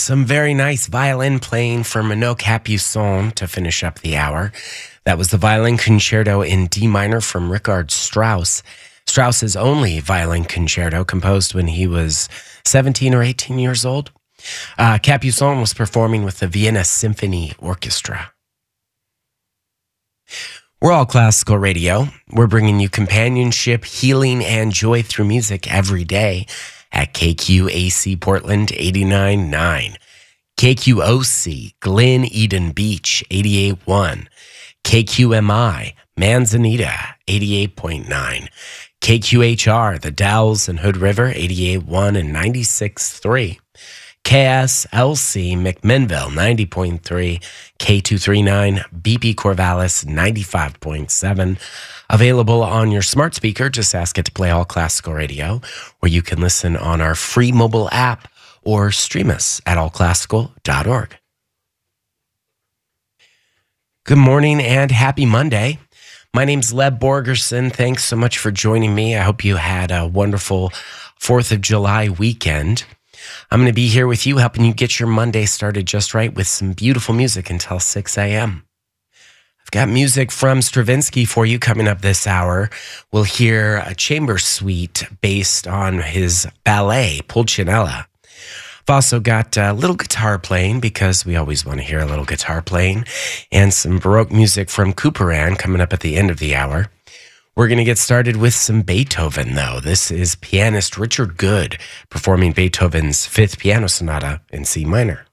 Some very nice violin playing from Renaud Capuçon to finish up the hour. That was the Violin Concerto in D minor from Richard Strauss. Strauss's only violin concerto, composed when he was 17 or 18 years old. Capuçon was performing with the Vienna Symphony Orchestra. We're All Classical Radio. We're bringing you companionship, healing, and joy through music every day at KQAC Portland 89.9, KQOC Glen Eden Beach 88.1, KQMI Manzanita 88.9, KQHR The Dalles and Hood River 88.1 and 96.3, KSLC McMinnville 90.3, K239 BP Corvallis 95.7. Available on your smart speaker. Just ask it to play All Classical Radio, or you can listen on our free mobile app or stream us at allclassical.org. Good morning and happy Monday. My name's Leb Borgerson. Thanks so much for joining me. I hope you had a wonderful 4th of July weekend. I'm going to be here with you, helping you get your Monday started just right with some beautiful music until 6 a.m. I've got music from Stravinsky for you coming up this hour. We'll hear a chamber suite based on his ballet, Pulcinella. I've also got a little guitar playing, because we always want to hear a little guitar playing, and some Baroque music from Couperin coming up at the end of the hour. We're going to get started with some Beethoven, though. This is pianist Richard Good performing Beethoven's 5th Piano Sonata in C minor.